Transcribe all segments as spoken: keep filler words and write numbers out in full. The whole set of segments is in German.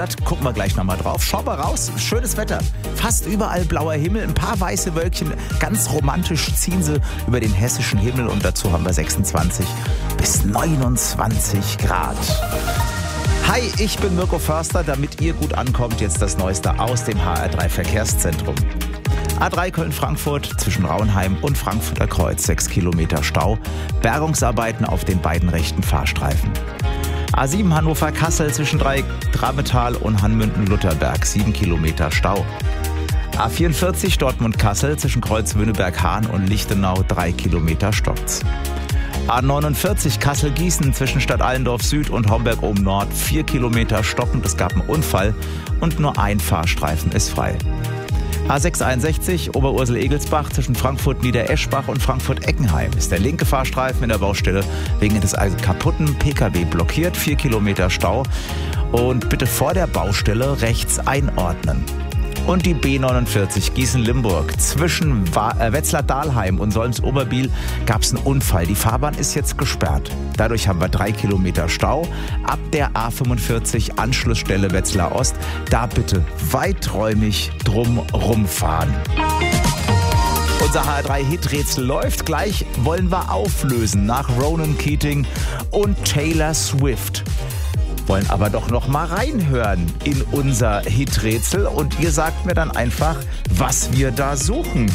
Gucken wir gleich nochmal drauf. Schau mal raus, schönes Wetter. Fast überall blauer Himmel, ein paar weiße Wölkchen. Ganz romantisch ziehen sie über den hessischen Himmel und dazu haben wir sechsundzwanzig bis neunundzwanzig Grad. Hi, ich bin Mirko Förster. Damit ihr gut ankommt, jetzt das Neueste aus dem H R drei Verkehrszentrum. A drei Köln-Frankfurt zwischen Rauenheim und Frankfurter Kreuz, sechs Kilometer Stau. Bergungsarbeiten auf den beiden rechten Fahrstreifen. A sieben Hannover-Kassel zwischen Dreimetal und Hanmünden-Lutherberg, sieben Kilometer Stau. A vierundvierzig Dortmund-Kassel zwischen Kreuz-Wöhneberg-Hahn und Lichtenau, drei Kilometer stockt's. A neunundvierzig Kassel-Gießen zwischen Stadt Allendorf Süd und Homberg oben Nord, vier Kilometer stockend. Es gab einen Unfall und nur ein Fahrstreifen ist frei. A sechshunderteinundsechzig Oberursel-Egelsbach zwischen Frankfurt-Niedereschbach und Frankfurt-Eckenheim ist der linke Fahrstreifen in der Baustelle wegen des kaputten P K W blockiert, vier Kilometer Stau. Und bitte vor der Baustelle rechts einordnen. Und die B neunundvierzig Gießen-Limburg zwischen Wetzlar-Dahlheim und Solms-Oberbiel gab es einen Unfall. Die Fahrbahn ist jetzt gesperrt. Dadurch haben wir drei Kilometer Stau. Ab der A fünfundvierzig Anschlussstelle Wetzlar Ost, da bitte weiträumig drum rumfahren. Unser H R drei Hiträtsel läuft. Gleich wollen wir auflösen nach Ronan Keating und Taylor Swift. Wollen aber doch noch mal reinhören in unser Hiträtsel und ihr sagt mir dann einfach, was wir da suchen.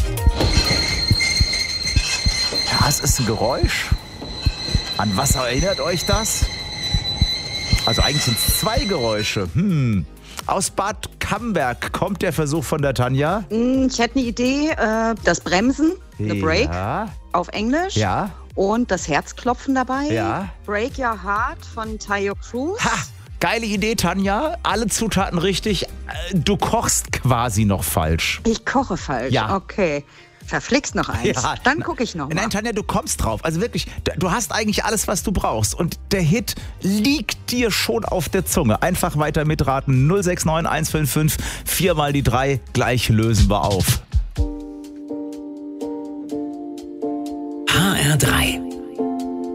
Ja, es ist ein Geräusch. An was erinnert euch das? Also eigentlich sind es zwei Geräusche. Hm. Aus Bad Camberg kommt der Versuch von der Tanja. Ich hätte eine Idee, äh, das Bremsen, eine Break Ja. auf Englisch. Ja. Und das Herzklopfen dabei. Ja. Break Your Heart von Tayo Cruz. Ha! Geile Idee, Tanja. Alle Zutaten richtig. Du kochst quasi noch falsch. Ich koche falsch. Ja. Okay. Verflixt noch eins. Ja. Dann gucke ich noch mal. Nein, Tanja, du kommst drauf. Also wirklich, du hast eigentlich alles, was du brauchst. Und der Hit liegt dir schon auf der Zunge. Einfach weiter mitraten. null sechs neun eins fünf fünf, viermal die drei. Gleich lösen wir auf. H R drei